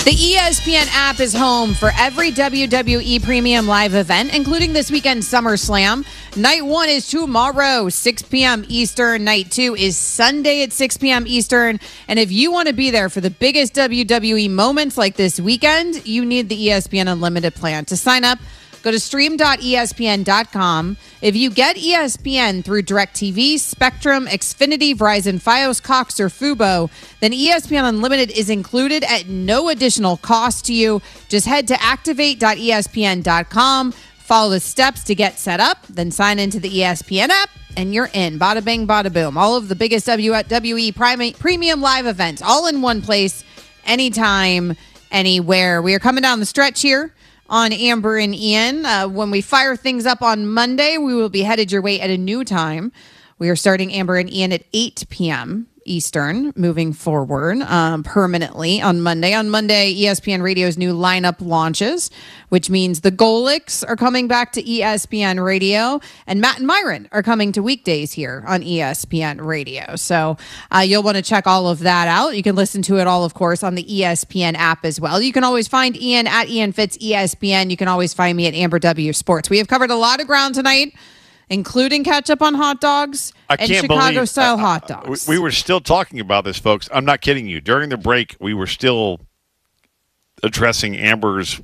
The ESPN app is home for every WWE Premium Live event, including this weekend's SummerSlam. Night 1 is tomorrow, 6 p.m. Eastern. Night 2 is Sunday at 6 p.m. Eastern. And if you want to be there for the biggest WWE moments like this weekend, you need the ESPN Unlimited plan. To sign up, go to stream.espn.com. If you get ESPN through DirecTV, Spectrum, Xfinity, Verizon, Fios, Cox, or Fubo, then ESPN Unlimited is included at no additional cost to you. Just head to activate.espn.com, follow the steps to get set up, then sign into the ESPN app, and you're in. Bada bing, bada boom. All of the biggest WWE Premium Live events, all in one place, anytime, anywhere. We are coming down the stretch here on Amber and Ian. When we fire things up on Monday, we will be headed your way at a new time. We are starting Amber and Ian at 8 p.m. Eastern, moving forward permanently on Monday. On Monday, ESPN Radio's new lineup launches, which means the Golics are coming back to ESPN Radio, and Matt and Myron are coming to weekdays here on ESPN Radio. So you'll want to check all of that out. You can listen to it all, of course, on the ESPN app as well. You can always find Ian at Ian Fitz ESPN. You can always find me at Amber W Sports. We have covered a lot of ground tonight, including ketchup on hot dogs and Chicago-style hot dogs. We were still talking about this, folks. I'm not kidding you. During the break, we were still addressing Amber's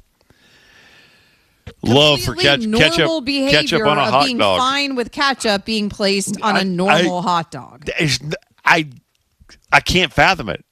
love for ketchup on a hot being dog. Fine with ketchup being placed on a normal hot dog. I can't fathom it.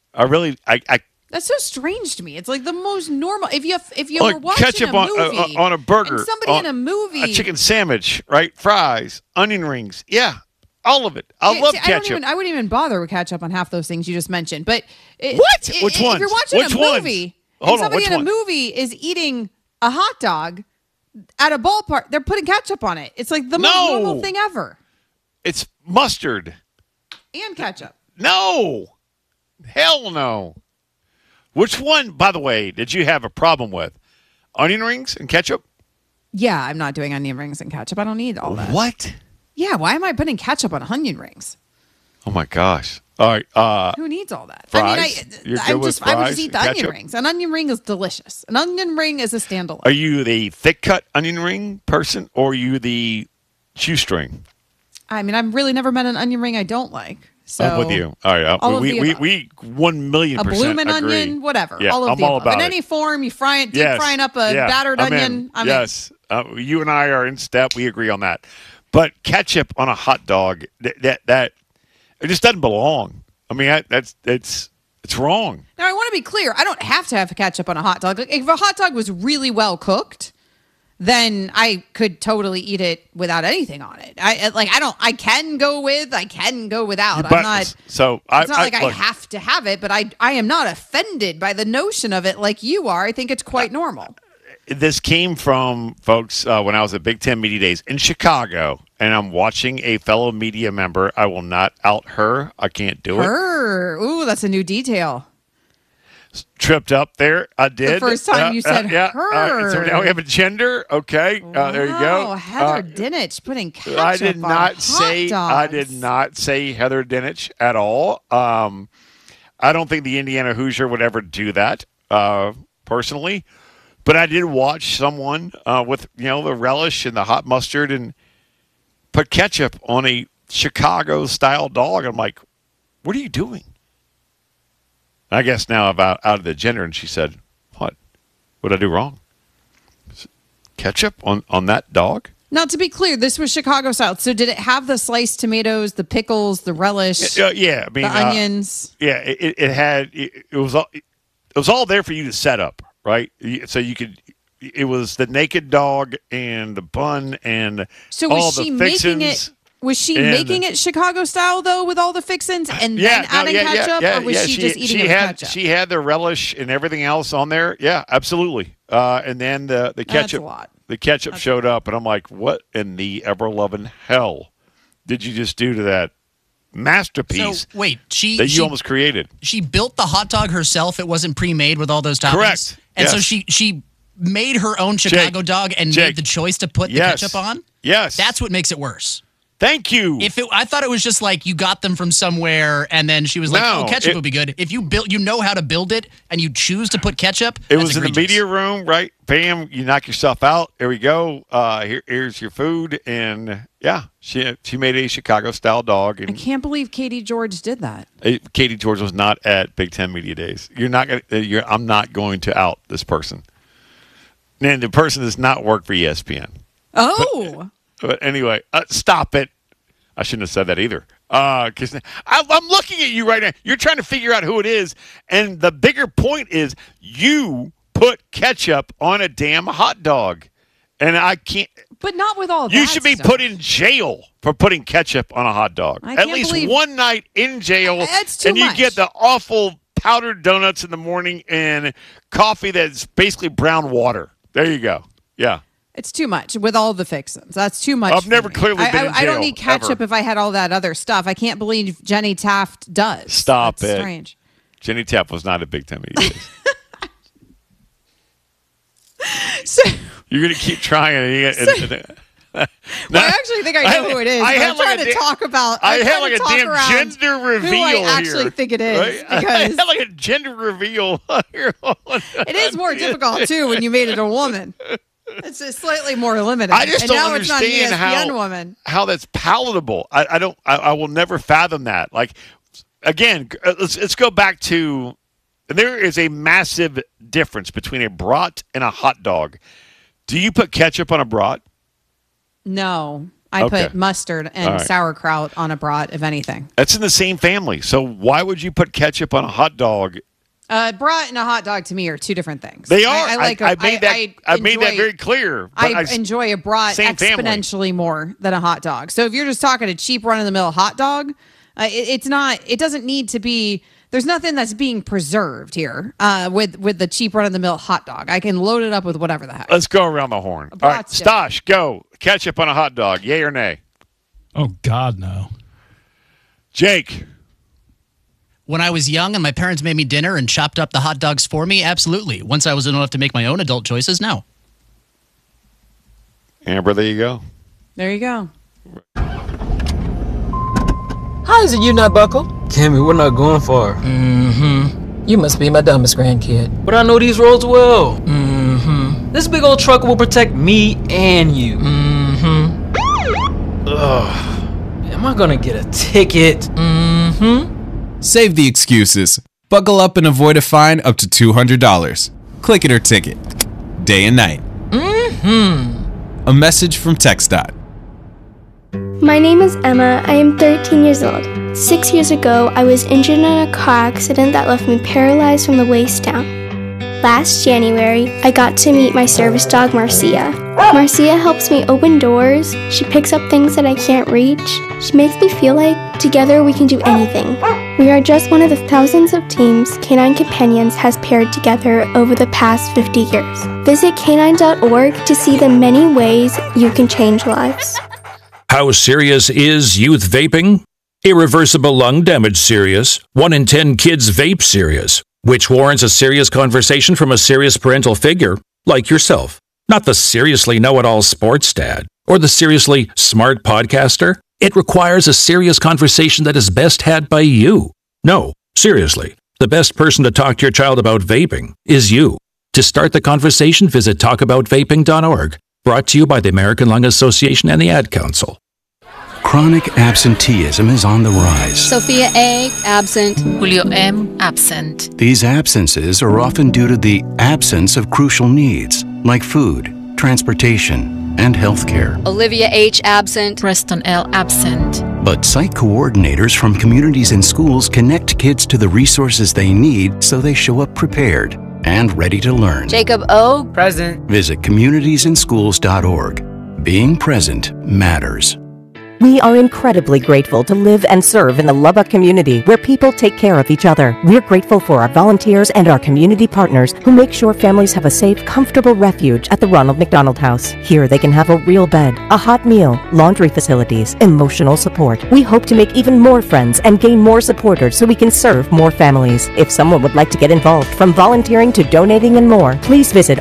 That's so strange to me. It's like the most normal. If you were watching ketchup a movie on a burger, and somebody in a movie, a chicken sandwich, right? Fries, onion rings, yeah, all of it. I love ketchup. I wouldn't even bother with ketchup on half those things you just mentioned. But Which one? If you're watching a movie and somebody in a movie is eating a hot dog at a ballpark, they're putting ketchup on it. It's like the most normal thing ever. It's mustard And ketchup. No, hell no. Which one, by the way, did you have a problem with? Onion rings and ketchup? Yeah, I'm not doing onion rings and ketchup. I don't need all that. What? Yeah, why am I putting ketchup on onion rings? Oh, my gosh. All right. Who needs all that? Fries? I would just eat the onion rings. An onion ring is delicious. An onion ring is a standalone. Are you the thick-cut onion ring person, or are you the shoestring? I mean, I've really never met an onion ring I don't like. So I'm with you. All right. We 1,000,000% a bloomin' agree. onion, whatever. Yeah, all of I'm the all above. about In it. any form, you frying up a battered onion. Yes. You and I are in step. We agree on that. But ketchup on a hot dog, that it just doesn't belong. I mean, it's wrong. Now, I want to be clear. I don't have to have ketchup on a hot dog. Like, if a hot dog was really well cooked, then I could totally eat it without anything on it. I can go with, I can go without. But, I'm not. So it's not like I have to have it, but I am not offended by the notion of it like you are. I think it's quite normal. This came from, folks, when I was at Big Ten Media Days in Chicago, and I'm watching a fellow media member. I will not out her. I can't do it. Her. Ooh, that's a new detail. Tripped up there. I did. The first time you said her. So now we have a gender. Okay. There you go. Heather Dinich putting ketchup I did not on hot say. dogs. I did not say Heather Dinich at all. I don't think the Indiana Hoosier would ever do that, personally. But I did watch someone with the relish and the hot mustard and put ketchup on a Chicago-style dog. I'm like, what are you doing? I guess now I'm out of the gender, and she said, what? What did I do wrong? Ketchup on that dog? Now, to be clear, this was Chicago style. So did it have the sliced tomatoes, the pickles, the relish, yeah, I mean, the onions? Yeah, it was all there for you to set up, right? So you could. It was the naked dog and the bun and so all the fixins. Was she making it Chicago style, though, with all the fixins and then adding ketchup? Or was she just eating it with ketchup? She had the relish and everything else on there. Yeah, absolutely. And then the ketchup. That's a lot. The ketchup showed up, and I'm like, what in the ever-loving hell did you just do to that masterpiece that you almost created? She built the hot dog herself. It wasn't pre-made with all those toppings? Correct. And so she made her own Chicago dog and made the choice to put the ketchup on? Yes. That's what makes it worse. Thank you. I thought it was just like you got them from somewhere, and then she was like, No, "Oh, ketchup would be good." If you know how to build it, and you choose to put ketchup, It that's was in the egregious. media room, right? Bam, you knock yourself out. There we go. Here's your food, and yeah, she made a Chicago-style dog. I And can't believe Katie George did that. Katie George was not at Big Ten Media Days. I'm not going to out this person. And the person does not work for ESPN. Oh. But anyway, stop it. I shouldn't have said that either. Because I'm looking at you right now. You're trying to figure out who it is. And the bigger point is you put ketchup on a damn hot dog. And I can't. But not with all that You should be stuff. put in jail for putting ketchup on a hot dog. I At can't least believe- one night in jail. That's too and you much. get the awful powdered donuts in the morning and coffee that's basically brown water. There you go. Yeah. It's too much with all the fixins. That's too much. I've for never me. clearly been in I don't jail, need ketchup ever. if I had all that other stuff. I can't believe Jenny Taft does. Stop That's it. Strange. Jenny Tapp was not a Big Ten Media Days. So, You're going to keep trying. well, I actually think I know who it is. I but had I'm trying like to talk about. I I'm had trying like to a talk damn around gender reveal who I actually here, think it is right? I because had like a gender reveal here. it is more difficult too when you made it a woman. It's just slightly more limited. I just and don't now it's not an understand ESPN woman. how that's palatable. I will never fathom that. Like, again, let's go back to, there is a massive difference between a brat and a hot dog. Do you put ketchup on a brat? No, I Okay. put mustard and All right. sauerkraut on a brat, if anything. That's in the same family. So why would you put ketchup on a hot dog? Brat and a hot dog to me are two different things. They are. I like. I made that enjoy- very clear. But I enjoy a brat same family. exponentially more than a hot dog. So if you're just talking a cheap run-of-the-mill hot dog, it's not. It doesn't need to be. There's nothing that's being preserved here with the cheap run-of-the-mill hot dog. I can load it up with whatever the heck. Let's go around the horn. All right, brat's different. Stosh, go. Ketchup on a hot dog, yay or nay? Oh, God, no. Jake, When I was young and my parents made me dinner and chopped up the hot dogs for me, absolutely. Once I was old enough to make my own adult choices, no. Amber, there you go. There you go. How is it you not buckle? Cammy, we're not going far. You must be my dumbest grandkid. But I know these roads well. This big old truck will protect me and you. Ugh. Am I gonna get a ticket? Save the excuses. Buckle up and avoid a fine up to $200. Click it or ticket. Day and night. A message from TxDOT. My name is Emma. I am 13 years old. 6 years ago, I was injured in a car accident that left me paralyzed from the waist down. Last January, I got to meet my service dog, Marcia. Marcia helps me open doors. She picks up things that I can't reach. She makes me feel like together we can do anything. We are just one of the thousands of teams Canine Companions has paired together over the past 50 years. Visit canine.org to see the many ways you can change lives. How serious is youth vaping? Irreversible lung damage serious. 1 in 10 kids vape serious, which warrants a serious conversation from a serious parental figure like yourself. Not the seriously know-it-all sports dad or the seriously smart podcaster. It requires a serious conversation that is best had by you. No, seriously, the best person to talk to your child about vaping is you. To start the conversation, visit talkaboutvaping.org. Brought to you by the American Lung Association and the Ad Council. Chronic absenteeism is on the rise. Sophia A. absent. Julio M. absent. These absences are often due to the absence of crucial needs like food, transportation, and health care. Olivia H. absent. Preston L. absent. But site coordinators from communities and schools connect kids to the resources they need so they show up prepared and ready to learn. Jacob O. Present. Visit communitiesinschools.org. Being present matters. We are incredibly grateful to live and serve in the Lubbock community where people take care of each other. We're grateful for our volunteers and our community partners who make sure families have a safe, comfortable refuge at the Ronald McDonald House. Here they can have a real bed, a hot meal, laundry facilities, emotional support. We hope to make even more friends and gain more supporters so we can serve more families. If someone would like to get involved, from volunteering to donating and more, please visit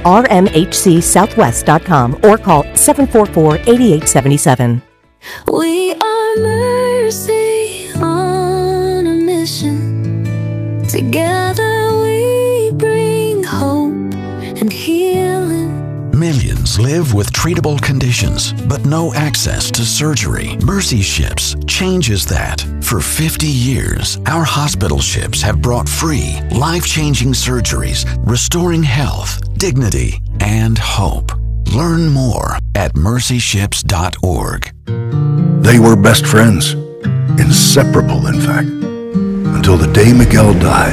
rmhcsouthwest.com or call 744-8877. We are Mercy on a mission. Together we bring hope and healing. Millions live with treatable conditions, but no access to surgery. Mercy Ships changes that. For 50 years, our hospital ships have brought free, life-changing surgeries, restoring health, dignity, and hope. Learn more at mercyships.org. They were best friends, inseparable in fact, until the day Miguel died.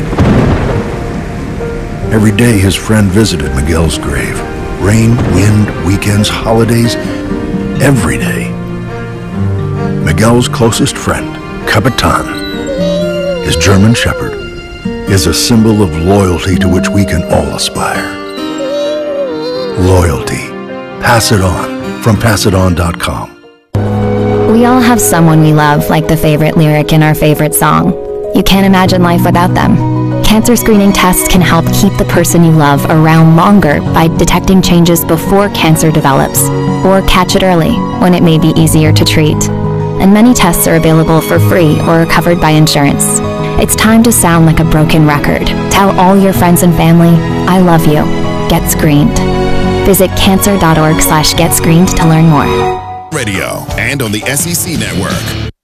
Every day his friend visited Miguel's grave. Rain, wind, weekends, holidays, every day. Miguel's closest friend, Capitan, his German Shepherd, is a symbol of loyalty to which we can all aspire. Loyalty. Pass it on from passiton.com. We all have someone we love, like the favorite lyric in our favorite song. You can't imagine life without them. Cancer screening tests can help keep the person you love around longer by detecting changes before cancer develops, or catch it early when it may be easier to treat. And many tests are available for free or are covered by insurance. It's time to sound like a broken record. Tell all your friends and family, I love you. Get screened. Visit cancer.org/getscreened to learn more. Radio and on the SEC Network.